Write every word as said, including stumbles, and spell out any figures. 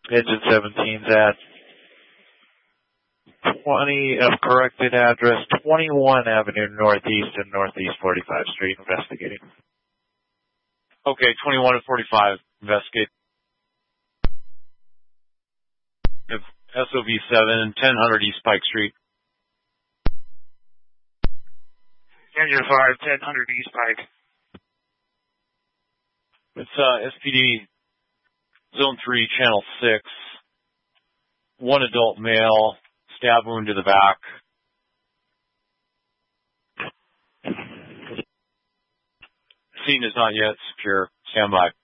Engine seventeen's at twenty of corrected address, twenty-one Avenue Northeast and Northeast forty-fifth Street, investigating. Okay, twenty-one and forty-five, investigate. S O V seven, ten hundred East Pike Street. Engine five, ten hundred East Pike. It's uh, S P D Zone three, Channel six. One adult male, stab wound to the back. Scene is not yet secure. Stand by.